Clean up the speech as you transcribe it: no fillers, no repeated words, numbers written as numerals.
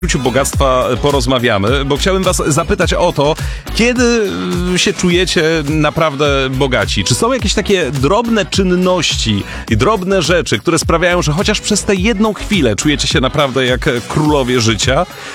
poczuciu bogactwa porozmawiamy, bo chciałem was zapytać o to, kiedy się czujecie naprawdę bogaci? Czy są jakieś takie drobne czynności i drobne rzeczy, które sprawiają, że chociaż przez tę jedną chwilę czujecie się naprawdę jak królowie życia?